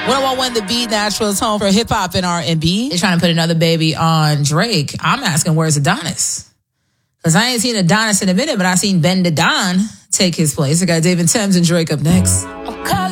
101.1 The Beat, Nashville's home for hip-hop and R&B. They're trying to put another baby on Drake. I'm asking, where's Adonis? Because I ain't seen Adonis in a minute, but I seen Ben DeDon take his place. I got David Thames and Drake up next.